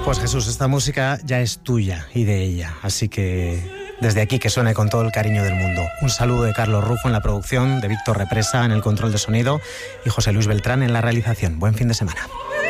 Pues Jesús, esta música ya es tuya y de ella, así que desde aquí que suene con todo el cariño del mundo. Un saludo de Carlos Rufo en la producción, de Víctor Represa en el control de sonido y José Luis Beltrán en la realización. Buen fin de semana.